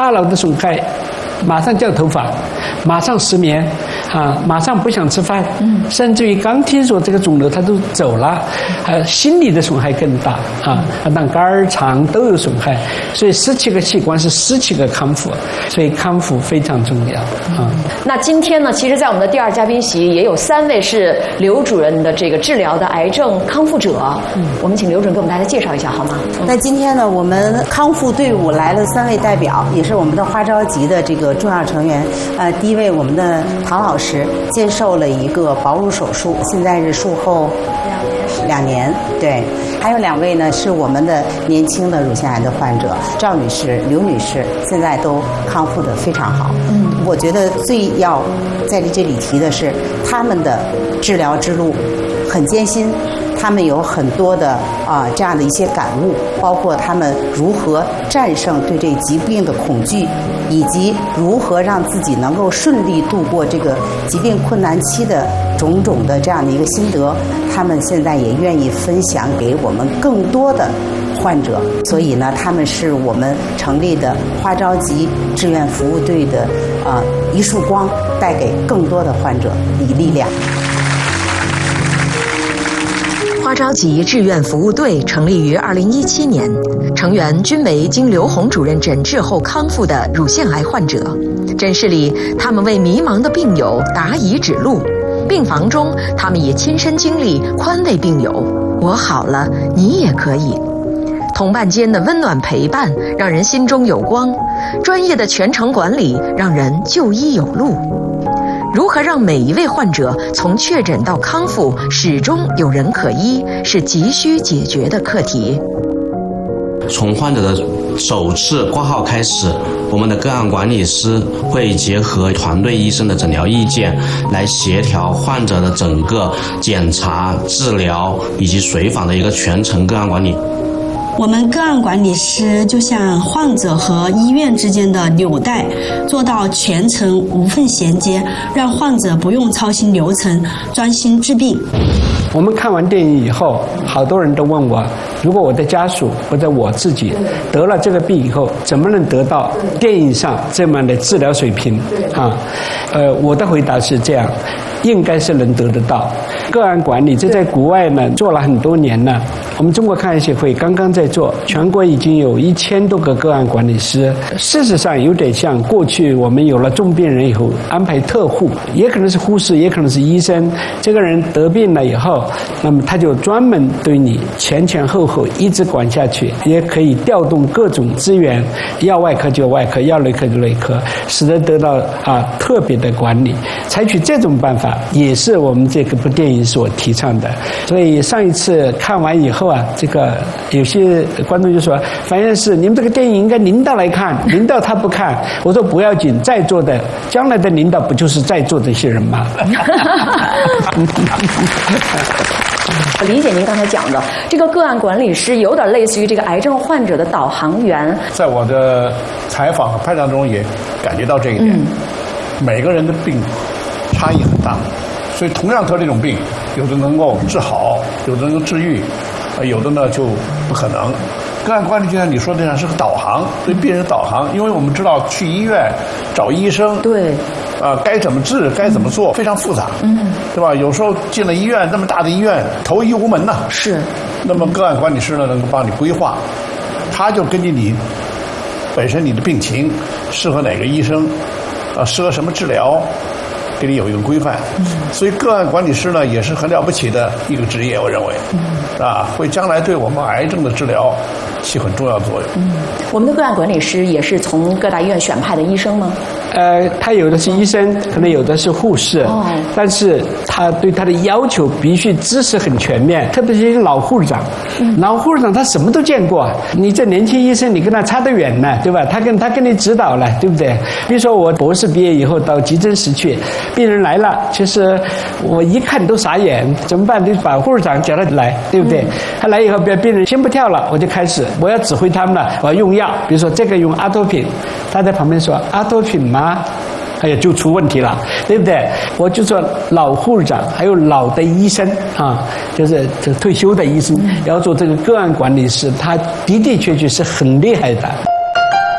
大脑的损害，马上掉头发，马上失眠，马上不想吃饭，甚至于刚听说这个肿瘤他都走了，心理的损害更大让肝儿肠都有损害，所以17个器官是17个康复，所以康复非常重要那今天呢，其实在我们的第2嘉宾席也有3位是刘主任的这个治疗的癌症康复者，我们请刘主任给我们大家介绍一下好吗？ 那今天呢，我们康复队伍来了3位代表，也是我们的花招集的这个重要成员。第一位我们的唐老师接受了一个保乳手术，现在是术后2年，对。还有2位呢是我们的年轻的乳腺癌的患者，赵女士、刘女士，现在都康复得非常好。我觉得最要在这里提的是，他们的治疗之路很艰辛。他们有很多的这样的一些感悟，包括他们如何战胜对这疾病的恐惧，以及如何让自己能够顺利度过这个疾病困难期的种种的这样的一个心得，他们现在也愿意分享给我们更多的患者。所以呢，他们是我们成立的花招集志愿服务队的一束光，带给更多的患者以力量。 花招集志愿服务队成立于2017年，成员均为经刘洪主任诊治后康复的乳腺癌患者。诊室里，他们为迷茫的病友答疑指路；病房中，他们也亲身经历宽慰病友：“我好了，你也可以。”同伴间的温暖陪伴让人心中有光，专业的全程管理让人就医有路。如何让每一位患者从确诊到康复始终有人可依，是急需解决的课题。 从患者的首次挂号开始，我们的个案管理师会结合团队医生的诊疗意见，来协调患者的整个检查、治疗以及随访的一个全程个案管理。 我们个案管理师就像患者和医院之间的纽带，做到全程无缝衔接，让患者不用操心流程，专心治病。 我们看完电影以后，好多人都问我，如果我的家属或者我自己得了这个病以后，怎么能得到电影上这么的治疗水平我的回答是这样，应该是能得得到。个案管理这在国外呢做了很多年了，我们中国抗癌协会刚刚在做，全国已经有1000多个个案管理师。事实上有点像过去我们有了重病人以后安排特护，也可能是护士，也可能是医生。这个人得病了以后，那么他就专门对你前后一直管下去，也可以调动各种资源，要外科就外科，要内科就内科，使得得到特别的管理。采取这种办法也是我们这部电影所提倡的。所以上一次看完以后这个有些观众就说，樊院士，你们这个电影应该领导来看，领导他不看。我说不要紧，在座的将来的领导不就是在座这些人吗？ 我理解您刚才讲的这个个案管理师有点类似于这个癌症患者的导航员。 在我的采访和拍摄中也感觉到这一点，每个人的病差异很大，所以同样得这种病，有的能够治好，有的能够治愈，有的呢就不可能。个案管理就像你说的，是个导航，对病人导航，因为我们知道去医院找医生， 对， 该怎么治，该怎么做，非常复杂，对吧？有时候进了医院，那么大的医院，投医无门呐， 是。 那么个案管理师呢，能够帮你规划，他就根据你本身你的病情，适合哪个医生，适合什么治疗，给你有一个规范。所以个案管理师呢，也是很了不起的一个职业，我认为，会将来对我们癌症的治疗起很重要作用。 我们的个案管理师也是从各大医院选派的医生吗？ 他有的是医生，可能有的是护士，但是他对他的要求必须知识很全面，特别是老护士长，老护士长他什么都见过，你这年轻医生你跟他差得远呢，对吧？他跟你指导了，对不对？比如说我博士毕业以后到急诊室去，病人来了，其实我一看都傻眼，怎么办？就把护士长叫他来，对不对？他来以后，病人心不跳了，我就开始我要指挥他们了，我要用药，比如说这个用阿托品，他在旁边说阿托品吗？哎呀，就出问题了，对不对？我就说老护士长还有老的医生就是这退休的医生要做这个个案管理师，他的确是很厉害的。